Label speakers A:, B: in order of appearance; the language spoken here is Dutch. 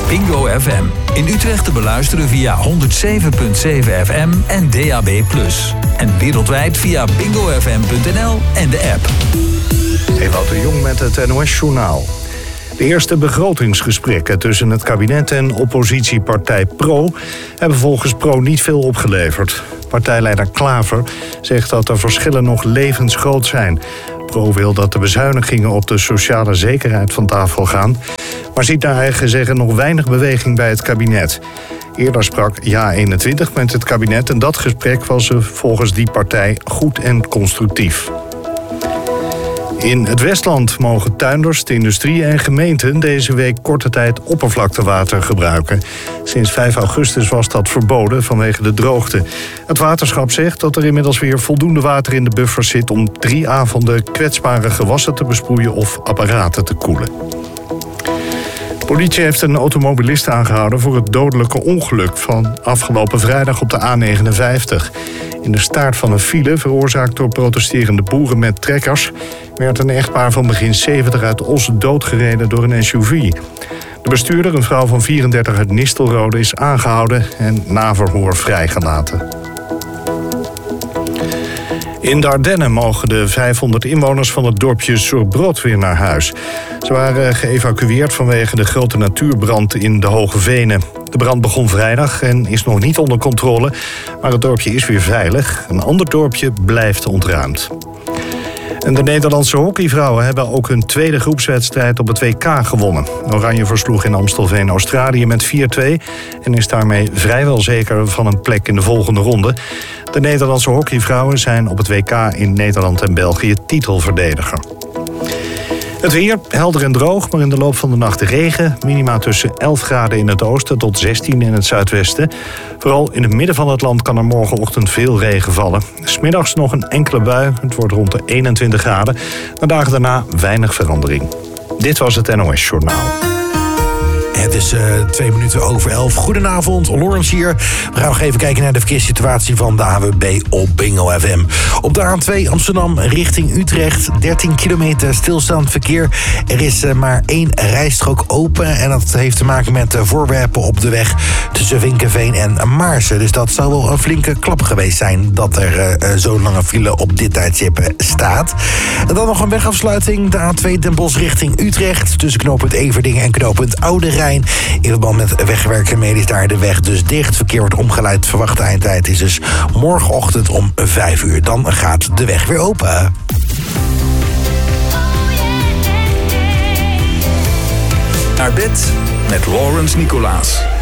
A: Bingo FM. In Utrecht te beluisteren via 107.7 FM en DAB+. En wereldwijd via bingofm.nl en de app.
B: Ewout de Jong met het NOS-journaal. De eerste begrotingsgesprekken tussen het kabinet en oppositiepartij PRO hebben volgens PRO niet veel opgeleverd. Partijleider Klaver zegt dat de verschillen nog levensgroot zijn. PRO wil dat de bezuinigingen op de sociale zekerheid van tafel gaan, maar ziet naar eigen zeggen nog weinig beweging bij het kabinet. Eerder sprak JA21 met het kabinet en dat gesprek was volgens die partij goed en constructief. In het Westland mogen tuinders, de industrie en gemeenten deze week korte tijd oppervlaktewater gebruiken. Sinds 5 augustus was dat verboden vanwege de droogte. Het waterschap zegt dat er inmiddels weer voldoende water in de buffers zit om 3 avonden kwetsbare gewassen te besproeien of apparaten te koelen. De politie heeft een automobilist aangehouden voor het dodelijke ongeluk van afgelopen vrijdag op de A59. In de staart van een file, veroorzaakt door protesterende boeren met trekkers, werd een echtpaar van begin 70 uit Ossen doodgereden door een SUV. De bestuurder, een vrouw van 34 uit Nistelrode, is aangehouden en na verhoor vrijgelaten. In de Ardennen mogen de 500 inwoners van het dorpje Surbrot weer naar huis. Ze waren geëvacueerd vanwege de grote natuurbrand in de Hoge Venen. De brand begon vrijdag en is nog niet onder controle, maar het dorpje is weer veilig. Een ander dorpje blijft ontruimd. En de Nederlandse hockeyvrouwen hebben ook hun tweede groepswedstrijd op het WK gewonnen. Oranje versloeg in Amstelveen Australië met 4-2... en is daarmee vrijwel zeker van een plek in de volgende ronde. De Nederlandse hockeyvrouwen zijn op het WK in Nederland en België titelverdediger. Het weer, helder en droog, maar in de loop van de nacht regen. Minima tussen 11 graden in het oosten tot 16 in het zuidwesten. Vooral in het midden van het land kan er morgenochtend veel regen vallen. 'S Middags nog een enkele bui, het wordt rond de 21 graden. De dagen daarna weinig verandering. Dit was het NOS Journaal.
C: Het is 2 minuten over 11. Goedenavond, Lawrence hier. We gaan nog even kijken naar de verkeerssituatie van de AWB op Bingo FM. Op de A2 Amsterdam richting Utrecht. 13 kilometer stilstaand verkeer. Er is maar 1 rijstrook open. En dat heeft te maken met voorwerpen op de weg tussen Vinkeveen en Maarsen. Dus dat zou wel een flinke klap geweest zijn dat er zo'n lange file op dit tijdstip staat. En dan nog een wegafsluiting. De A2 Den Bosch richting Utrecht. Tussen knooppunt Everdingen en knooppunt Oude Rijn. In verband met wegwerkzaamheden is daar de weg dus dicht. Verkeer wordt omgeleid. Verwachte eindtijd is dus morgenochtend om 5 uur. Dan gaat de weg weer open.
A: Naar bed met Lawrence Nicolaas.